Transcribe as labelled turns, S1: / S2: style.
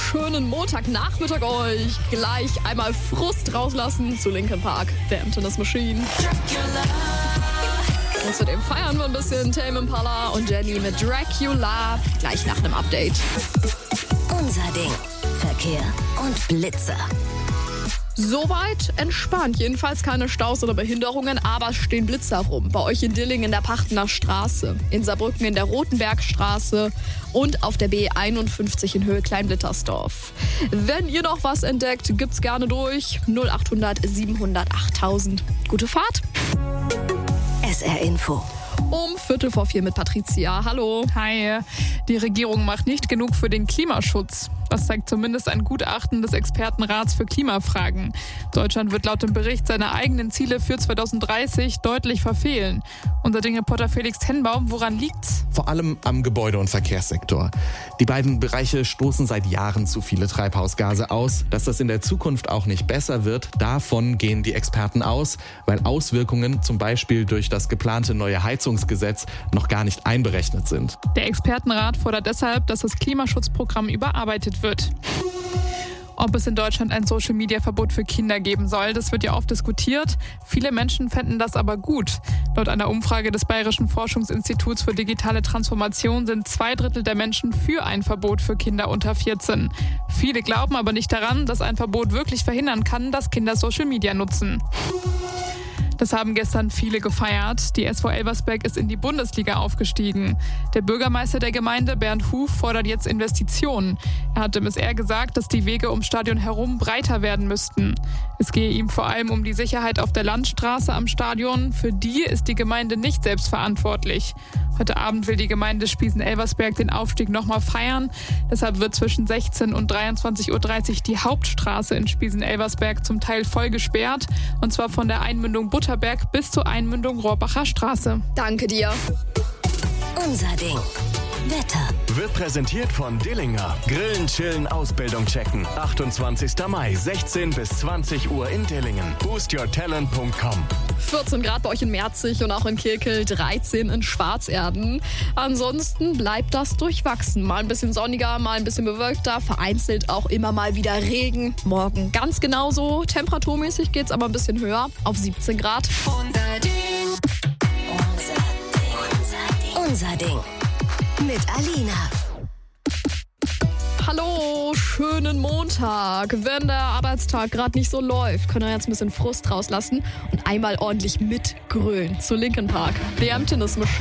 S1: schönen Montagnachmittag euch. Gleich einmal Frust rauslassen zu Linkin Park, der Tennis Machine. Und zudem feiern wir ein bisschen Tame Impala und Jenny mit Dracula. Gleich nach einem Update.
S2: Unser Ding. Verkehr und Blitzer.
S1: Soweit entspannt. Jedenfalls keine Staus oder Behinderungen, aber es stehen Blitzer rum. Bei euch in Dillingen in der Pachtener Straße, in Saarbrücken in der Rotenbergstraße und auf der B51 in Höhe Kleinblittersdorf. Wenn ihr noch was entdeckt, gibt's gerne durch. 0800 700 8000. Gute Fahrt.
S2: SR Info.
S1: Um 3:45 mit Patricia. Hallo.
S3: Hi. Die Regierung macht nicht genug für den Klimaschutz. Das zeigt zumindest ein Gutachten des Expertenrats für Klimafragen. Deutschland wird laut dem Bericht seine eigenen Ziele für 2030 deutlich verfehlen. Unser Ding-Reporter Felix Tenbaum, woran liegt's?
S4: Vor allem am Gebäude- und Verkehrssektor. Die beiden Bereiche stoßen seit Jahren zu viele Treibhausgase aus. Dass das in der Zukunft auch nicht besser wird, davon gehen die Experten aus, weil Auswirkungen zum Beispiel durch das geplante neue Heizungsgesetz noch gar nicht einberechnet sind.
S3: Der Expertenrat fordert deshalb, dass das Klimaschutzprogramm überarbeitet wird. Ob es in Deutschland ein Social-Media-Verbot für Kinder geben soll, das wird ja oft diskutiert. Viele Menschen fänden das aber gut. Laut einer Umfrage des Bayerischen Forschungsinstituts für digitale Transformation sind 2/3 der Menschen für ein Verbot für Kinder unter 14. Viele glauben aber nicht daran, dass ein Verbot wirklich verhindern kann, dass Kinder Social-Media nutzen. Das haben gestern viele gefeiert. Die SV Elversberg ist in die Bundesliga aufgestiegen. Der Bürgermeister der Gemeinde, Bernd Huf, fordert jetzt Investitionen. Er hat im SR gesagt, dass die Wege ums Stadion herum breiter werden müssten. Es gehe ihm vor allem um die Sicherheit auf der Landstraße am Stadion. Für die ist die Gemeinde nicht selbst verantwortlich. Heute Abend will die Gemeinde Spiesen-Elversberg den Aufstieg nochmal feiern. Deshalb wird zwischen 16 und 23:30 Uhr die Hauptstraße in Spiesen-Elversberg zum Teil voll gesperrt. Und zwar von der Einmündung Butterberg bis zur Einmündung Rohrbacher Straße.
S1: Danke dir.
S2: Unser Ding. Wetter.
S5: Wird präsentiert von Dillinger. Grillen, chillen, Ausbildung checken. 28. Mai, 16 bis 20 Uhr in Dillingen. boostyourtalent.com.
S1: 14 Grad bei euch in Merzig und auch in Kirkel, 13 in Schwarzerden. Ansonsten bleibt das durchwachsen. Mal ein bisschen sonniger, mal ein bisschen bewölkter, vereinzelt auch immer mal wieder Regen. Morgen ganz genauso. Temperaturmäßig geht's aber ein bisschen höher, auf 17 Grad.
S2: Unser Ding. Unser Ding. Mit Alina.
S1: Hallo, schönen Montag. Wenn der Arbeitstag gerade nicht so läuft, könnt ihr jetzt ein bisschen Frust rauslassen und einmal ordentlich mitgrölen zu Linkin Park, der Tennis Machine.